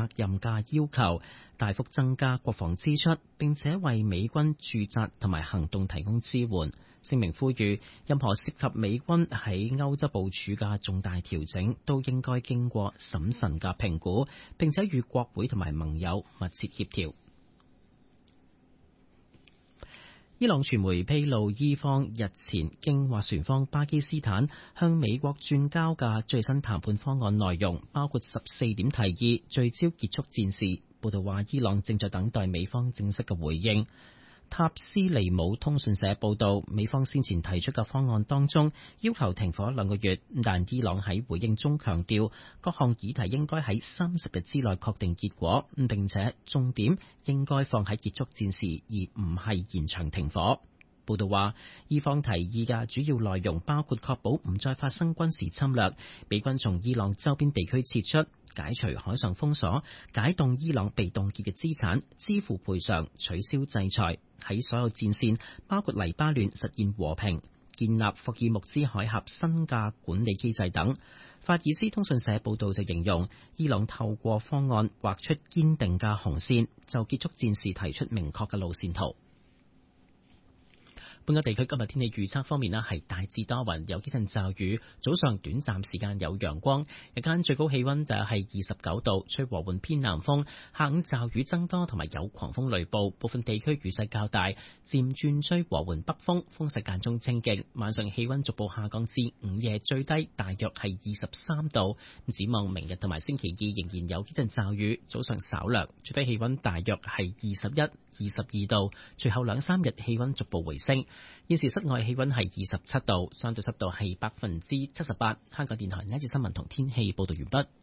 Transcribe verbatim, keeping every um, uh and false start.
責任嘅要求，大幅增加國防支出，並且為美軍駐紮同埋行動提供支援。聲明呼籲，任何涉及美軍喺歐洲部署嘅重大調整，都應該經過審慎嘅評估，並且與國會同埋盟友密切協調。伊朗傳媒披露，伊方日前經斡旋方巴基斯坦向美國轉交嘅最新談判方案內容，包括十四點提議，聚焦結束戰事。報道話，伊朗正在等待美方正式嘅回應。塔斯利姆通訊社報道，美方先前提出嘅方案當中要求停火兩個月，但伊朗喺回應中強調，各項議題應該喺三十日之內確定結果，並且重點應該放喺結束戰事，而唔係延長停火。報道話，伊方提議嘅主要內容包括確保唔再發生軍事侵略，美軍從伊朗周邊地區撤出，解除海上封鎖，解凍伊朗被凍結嘅資產，支付賠償，取消制裁，喺所有戰線，包括黎巴嫩實現和平，建立霍爾木茲海峽新嘅管理機制等。法爾斯通訊社報導就形容，伊朗透過方案畫出堅定嘅紅線，就結束戰事提出明確嘅路線圖。本港地區今日天氣預測方面咧，係大致多雲，有幾陣驟雨，早上短暫時間有陽光，日間最高氣溫就係二十九度，吹和緩偏南風，下午驟雨增多同埋有狂風雷暴，部分地區雨勢較大，漸轉吹和緩北風，風勢間中清勁，晚上氣溫逐步下降至午夜最低大約係二十三度。展望明日同埋星期二仍然有幾陣驟雨，早上稍涼，最低氣溫大約係二十一、二十二度，隨後兩三日氣溫逐步回升。現時室外氣溫係二十七度，相對濕度係百分之七十八。香港電台呢一節新聞同天氣報道完畢。